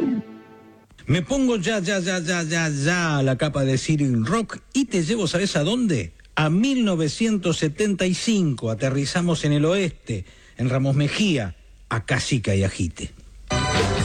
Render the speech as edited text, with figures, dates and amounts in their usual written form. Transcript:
Me pongo ya la capa de Cyril Rock y te llevo, ¿sabes a dónde? A 1975, aterrizamos en el oeste, en Ramos Mejía, a Casica y Ajite.